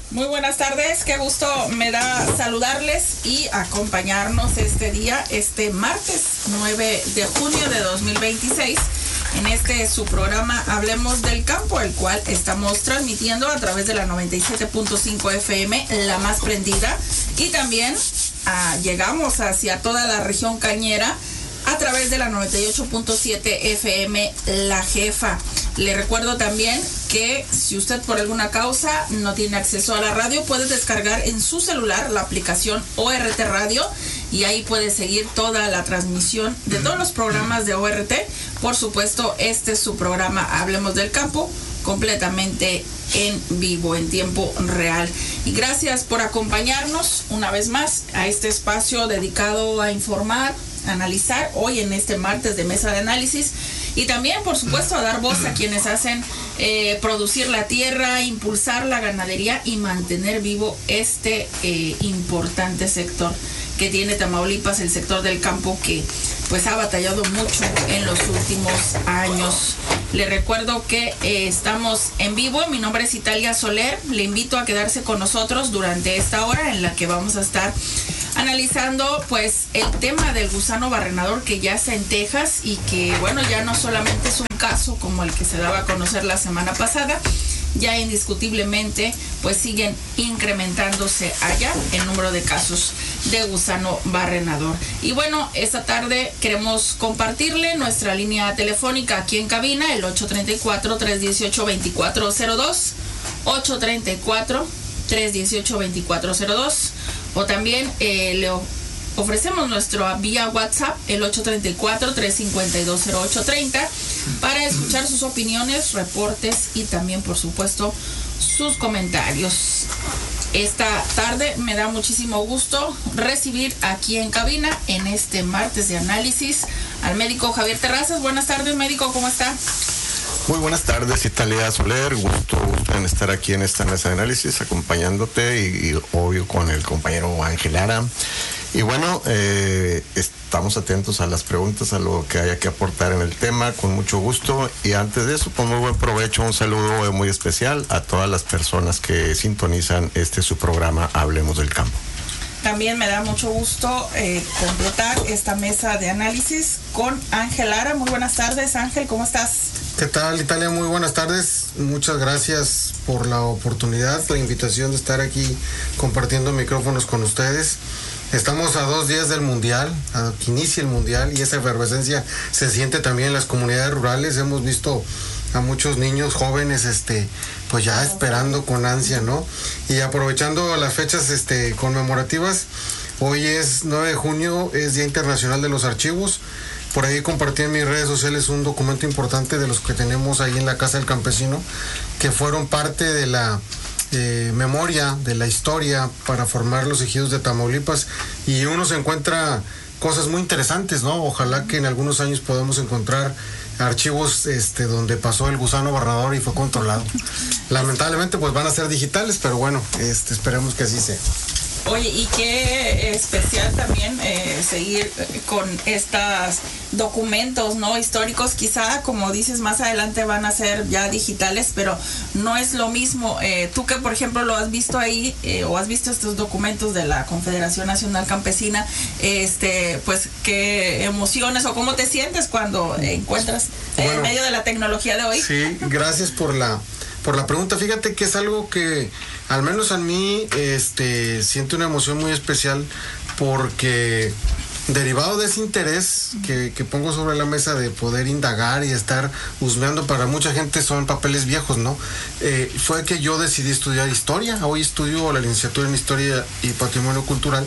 Muy buenas tardes, qué gusto me da saludarles y acompañarnos este día, este martes 9 de junio de 2026, en su programa Hablemos del Campo, el cual estamos transmitiendo a través de la 97.5 FM, la más prendida, y también llegamos hacia toda la región cañera a través de la 98.7 FM, La Jefa. Le recuerdo también que si usted por alguna causa no tiene acceso a la radio, puede descargar en su celular la aplicación ORT Radio y ahí puede seguir toda la transmisión de todos los programas de ORT. Por supuesto, este es su programa Hablemos del Campo, completamente en vivo, en tiempo real. Y gracias por acompañarnos una vez más a este espacio dedicado a informar, analizar hoy en este martes de mesa de análisis, y también por supuesto a dar voz a quienes hacen producir la tierra, impulsar la ganadería y mantener vivo este importante sector que tiene Tamaulipas, el sector del campo, que pues ha batallado mucho en los últimos años. Le recuerdo que estamos en vivo. Mi nombre es Italia Soler. Le invito a quedarse con nosotros durante esta hora en la que vamos a estar analizando pues el tema del gusano barrenador que ya está en Texas y que bueno, ya no solamente es un caso como el que se daba a conocer la semana pasada, ya indiscutiblemente pues siguen incrementándose allá el número de casos de gusano barrenador. Y bueno, esta tarde queremos compartirle nuestra línea telefónica aquí en cabina, el 834-318-2402, 834-318-2402, o también le ofrecemos nuestro vía WhatsApp, el 834-352-0830, para escuchar sus opiniones, reportes y también, por supuesto, sus comentarios. Esta tarde me da muchísimo gusto recibir aquí en cabina, en este martes de análisis, al médico Javier Terrazas. Buenas tardes, médico, ¿cómo está? Muy buenas tardes, Italia Soler. Gusto en estar aquí en esta mesa de análisis, acompañándote y obvio con el compañero Ángel Lara. Y bueno, estamos atentos a las preguntas, a lo que haya que aportar en el tema, con mucho gusto. Y antes de eso, con muy buen provecho, un saludo muy especial a todas las personas que sintonizan su programa Hablemos del Campo. También me da mucho gusto completar esta mesa de análisis con Ángel Lara. Muy buenas tardes, Ángel, ¿cómo estás? ¿Qué tal, Italia? Muy buenas tardes. Muchas gracias por la oportunidad, la invitación de estar aquí compartiendo micrófonos con ustedes. Estamos a 2 días del Mundial, a que inicie el Mundial, y esa efervescencia se siente también en las comunidades rurales. Hemos visto a muchos niños jóvenes pues ya esperando con ansia, ¿no? Y aprovechando las fechas conmemorativas, hoy es 9 de junio, es Día Internacional de los Archivos. Por ahí compartí en mis redes sociales un documento importante de los que tenemos ahí en la Casa del Campesino, que fueron parte de la memoria, de la historia para formar los ejidos de Tamaulipas, y uno se encuentra cosas muy interesantes, ¿no? Ojalá que en algunos años podamos encontrar archivos donde pasó el gusano barrenador y fue controlado. Lamentablemente pues van a ser digitales, pero bueno, esperemos que así sea. Oye, y qué especial también seguir con estos documentos, ¿no? Históricos. Quizá, como dices, más adelante van a ser ya digitales, pero no es lo mismo. Tú que, por ejemplo, lo has visto ahí, o has visto estos documentos de la Confederación Nacional Campesina, pues, ¿qué emociones o cómo te sientes cuando encuentras en medio de la tecnología de hoy? Sí, gracias por la pregunta. Fíjate que es algo que al menos a mí siento una emoción muy especial, porque derivado de ese interés que pongo sobre la mesa de poder indagar y estar husmeando, para mucha gente son papeles viejos, ¿no? Fue que yo decidí estudiar historia. Hoy estudio la licenciatura en Historia y Patrimonio Cultural,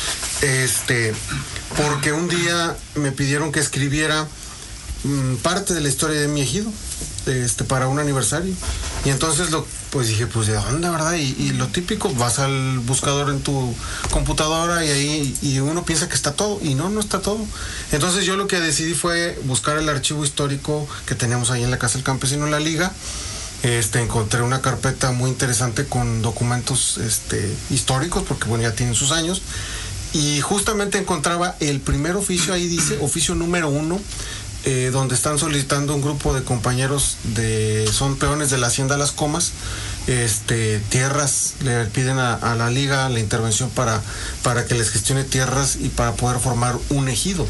porque un día me pidieron que escribiera parte de la historia de mi ejido para un aniversario, y entonces pues dije, pues ¿de dónde, verdad? Y lo típico, vas al buscador en tu computadora y ahí y uno piensa que está todo, y no está todo. Entonces yo lo que decidí fue buscar el archivo histórico que tenemos ahí en la Casa del Campesino, en la Liga. Encontré una carpeta muy interesante con documentos históricos, porque bueno, ya tienen sus años, y justamente encontraba el primer oficio, ahí dice oficio número 1, donde están solicitando un grupo de compañeros son peones de la Hacienda Las Comas, tierras, le piden a la liga la intervención para que les gestione tierras y para poder formar un ejido.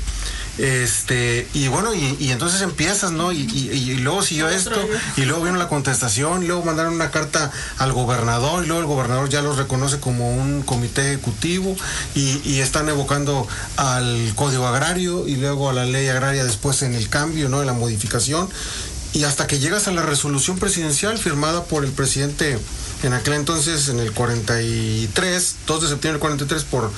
Y bueno, y entonces empiezas, ¿no? Y luego siguió esto, y luego vino la contestación, y luego mandaron una carta al gobernador, y luego el gobernador ya los reconoce como un comité ejecutivo, y están evocando al Código Agrario, y luego a la ley agraria después en el cambio, ¿no? En la modificación, y hasta que llegas a la resolución presidencial firmada por el presidente en aquel entonces, en el 43, 2 de septiembre del 43, por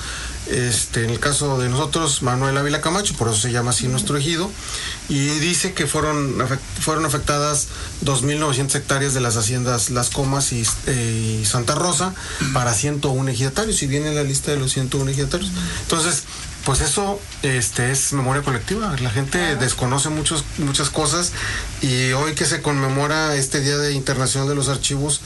en el caso de nosotros, Manuel Ávila Camacho, por eso se llama así nuestro ejido, y dice que fueron afectadas 2.900 hectáreas de las haciendas Las Comas y Santa Rosa para 101 ejidatarios, y viene en la lista de los 101 ejidatarios. Entonces, pues eso es memoria colectiva. La gente desconoce muchas cosas, y hoy que se conmemora este Día Internacional de los Archivos,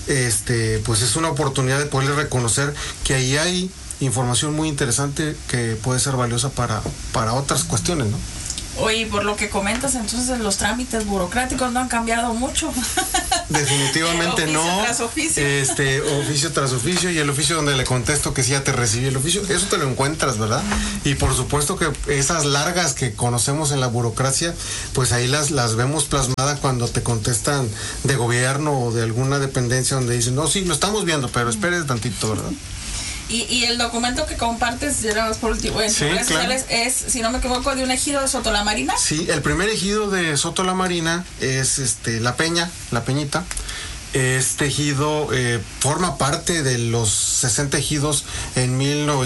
pues es una oportunidad de poder reconocer que ahí hay información muy interesante que puede ser valiosa para otras cuestiones, ¿no? Oye, por lo que comentas, entonces los trámites burocráticos no han cambiado mucho. Definitivamente no. Oficio tras oficio. Oficio tras oficio, y el oficio donde le contesto que sí ya te recibí el oficio, eso te lo encuentras, ¿verdad? Y por supuesto que esas largas que conocemos en la burocracia, pues ahí las vemos plasmadas cuando te contestan de gobierno o de alguna dependencia donde dicen, no, sí, lo estamos viendo, pero espere tantito, ¿verdad? Y el documento que compartes, ya por último, en redes sociales, es, si no me equivoco, de un ejido de Soto la Marina. Sí, el primer ejido de Soto la Marina es La Peñita. Este ejido forma parte de los 60 ejidos en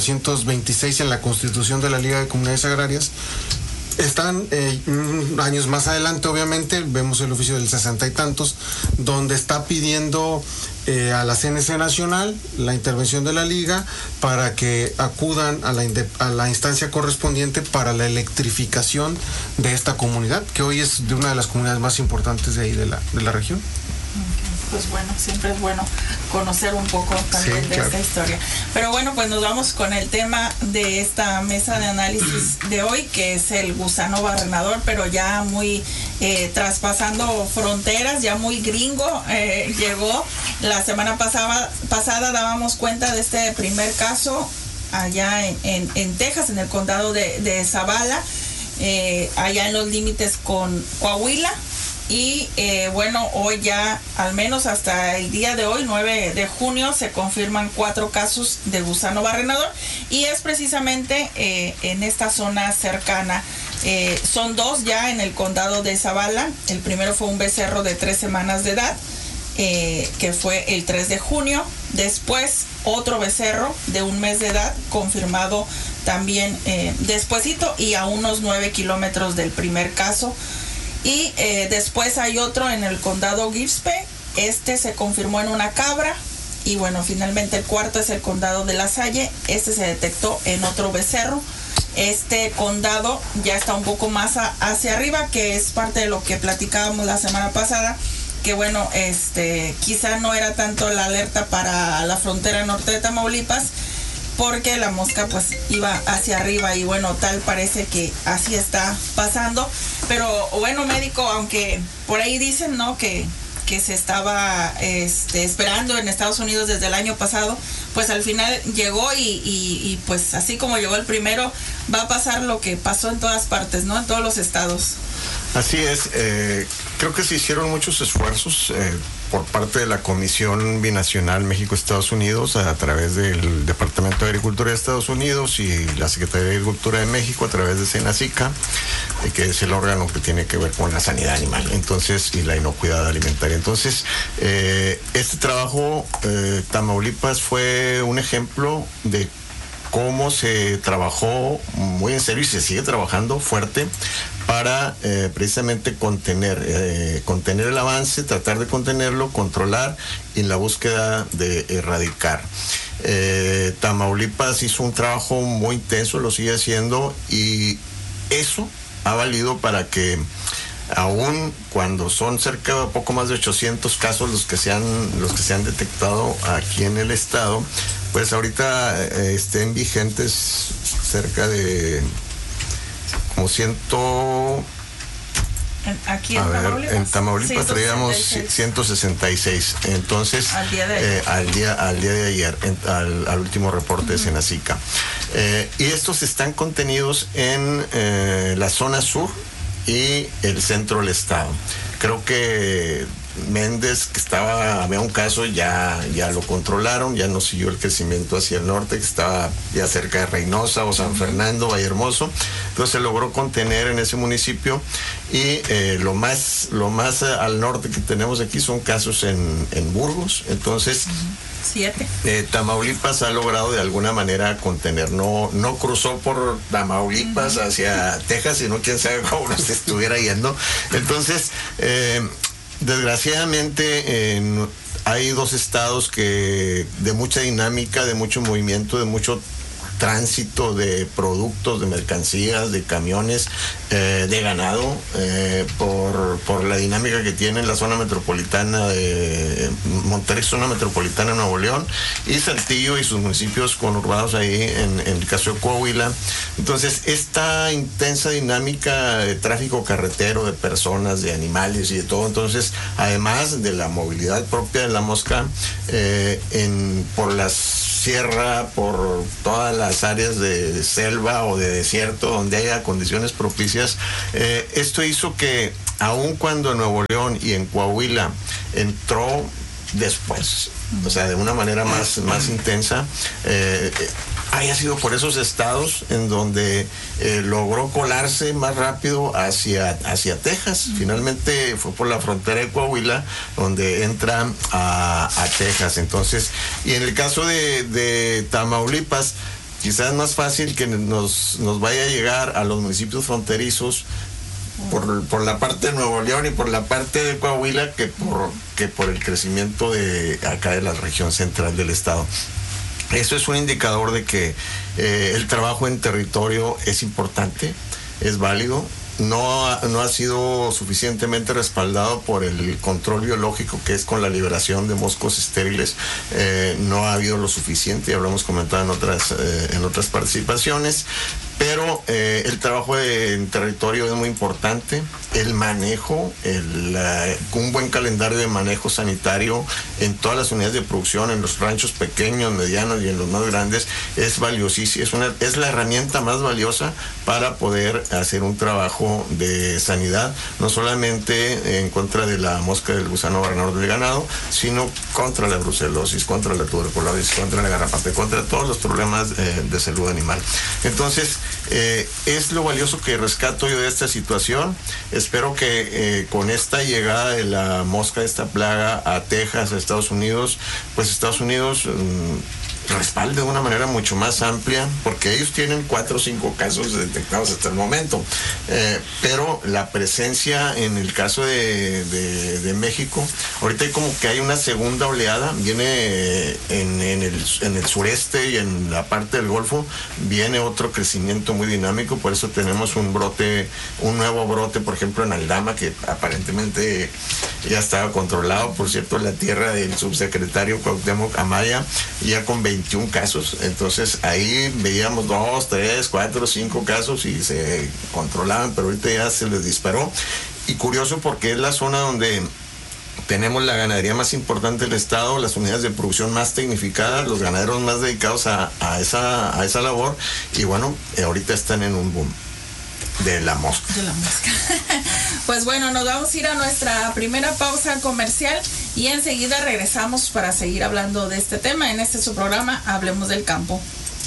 1926 en la Constitución de la Liga de Comunidades Agrarias. Están años más adelante, obviamente, vemos el oficio del 60 y tantos, donde está pidiendo a la CNC Nacional la intervención de la Liga para que acudan a la instancia correspondiente para la electrificación de esta comunidad, que hoy es de una de las comunidades más importantes de ahí de la región. Pues bueno, siempre es bueno conocer un poco también de esta historia. Pero bueno, pues nos vamos con el tema de esta mesa de análisis de hoy, que es el gusano barrenador, pero ya muy traspasando fronteras, ya muy gringo. Llegó la semana pasada dábamos cuenta de este primer caso allá en Texas, en el condado de Zavala, allá en los límites con Coahuila. Y bueno, hoy ya, al menos hasta el día de hoy, 9 de junio, se confirman 4 casos de gusano barrenador, y es precisamente en esta zona cercana. Son 2 ya en el condado de Zavala. El primero fue un becerro de 3 semanas de edad, que fue el 3 de junio. Después otro becerro de 1 mes de edad, confirmado también despuesito, y a unos 9 kilómetros del primer caso. Y después hay otro en el condado Gillespie. Se confirmó en una cabra. Y bueno, finalmente el cuarto es el condado de La Salle. Se detectó en otro becerro. Este condado ya está un poco más hacia arriba, que es parte de lo que platicábamos la semana pasada, que bueno, quizá no era tanto la alerta para la frontera norte de Tamaulipas, porque la mosca pues iba hacia arriba, y bueno, tal parece que así está pasando. Pero bueno, médico, aunque por ahí dicen, ¿no?, que se estaba esperando en Estados Unidos desde el año pasado, pues al final llegó, y pues así como llegó el primero, va a pasar lo que pasó en todas partes, ¿no?, en todos los estados. Así es, creo que se hicieron muchos esfuerzos por parte de la Comisión Binacional México-Estados Unidos, a través del Departamento de Agricultura de Estados Unidos y la Secretaría de Agricultura de México, a través de Senacica, que es el órgano que tiene que ver con la sanidad animal, entonces, y la inocuidad alimentaria. Entonces, este trabajo, Tamaulipas fue un ejemplo de cómo se trabajó muy en serio, y se sigue trabajando fuerte para precisamente contener el avance, tratar de contenerlo, controlar, y la búsqueda de erradicar. Tamaulipas hizo un trabajo muy intenso, lo sigue haciendo, y eso ha valido para que, aún cuando son cerca de poco más de 800 casos los que se han detectado aquí en el estado, pues ahorita estén vigentes cerca de como Aquí en Tamaulipas. En Tamaulipas traíamos 166. Entonces, al día de ayer, al último reporte de Senacica. Y estos están contenidos en la zona sur y el centro del estado. Creo que Méndez, que había un caso, ya lo controlaron, ya no siguió el crecimiento hacia el norte, que estaba ya cerca de Reynosa o San Fernando, Vallehermoso. Entonces se logró contener en ese municipio y lo más al norte que tenemos aquí son casos en Burgos. Entonces 7. Tamaulipas ha logrado de alguna manera contener, no cruzó por Tamaulipas hacia Texas, sino quién sabe cómo nos estuviera yendo. Entonces, desgraciadamente hay 2 estados de mucha dinámica, de mucho movimiento, de mucho tránsito de productos, de mercancías, de camiones, de ganado, por la dinámica que tiene la zona metropolitana de Monterrey, zona metropolitana de Nuevo León, y Saltillo y sus municipios conurbados ahí en el caso de Coahuila. Entonces, esta intensa dinámica de tráfico carretero, de personas, de animales y de todo, entonces, además de la movilidad propia de la mosca, por las sierra, por todas las áreas de selva o de desierto donde haya condiciones propicias, esto hizo que aun cuando en Nuevo León y en Coahuila entró después, o sea, de una manera más intensa, haya sido por esos estados en donde logró colarse más rápido hacia Texas. Finalmente fue por la frontera de Coahuila donde entra a Texas. Entonces, y en el caso de Tamaulipas, quizás es más fácil que nos vaya a llegar a los municipios fronterizos por la parte de Nuevo León y por la parte de Coahuila que por el crecimiento de acá de la región central del estado. Eso es un indicador de que el trabajo en territorio es importante, es válido. No ha sido suficientemente respaldado por el control biológico, que es con la liberación de moscos estériles. No ha habido lo suficiente, ya lo hemos comentado en otras participaciones. Pero el trabajo en territorio es muy importante. El manejo, un buen calendario de manejo sanitario en todas las unidades de producción, en los ranchos pequeños, medianos y en los más grandes, es valiosísimo. Es la herramienta más valiosa para poder hacer un trabajo de sanidad, no solamente en contra de la mosca del gusano barrenador del ganado, sino contra la brucelosis, contra la tuberculosis, contra la garrapata, contra todos los problemas de salud animal. Entonces, es lo valioso que rescato yo de esta situación. Espero que con esta llegada de la mosca, de esta plaga a Texas, a Estados Unidos, pues Estados Unidos respalde de una manera mucho más amplia, porque ellos tienen 4 o 5 casos detectados hasta el momento, pero la presencia en el caso de México, ahorita hay como que hay una segunda oleada, viene en el sureste y en la parte del Golfo, viene otro crecimiento muy dinámico, por eso tenemos un nuevo brote, por ejemplo en Aldama, que aparentemente ya estaba controlado, por cierto, la tierra del subsecretario Cuauhtémoc Amaya, ya con 21 casos. Entonces ahí veíamos 2, 3, 4, 5 casos y se controlaban, pero ahorita ya se les disparó. Y curioso porque es la zona donde tenemos la ganadería más importante del estado, las unidades de producción más tecnificadas, los ganaderos más dedicados a esa labor, y bueno, ahorita están en un boom de la mosca. Pues bueno, nos vamos a ir a nuestra primera pausa comercial y enseguida regresamos para seguir hablando de este tema en su programa Hablemos del Campo.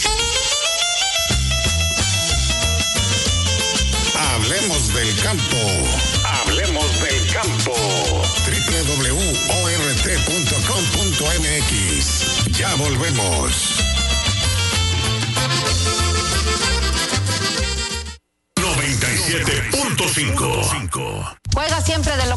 Hablemos del campo. Hablemos del campo. www.ort.com.mx. Ya volvemos. .5. Juega siempre de lo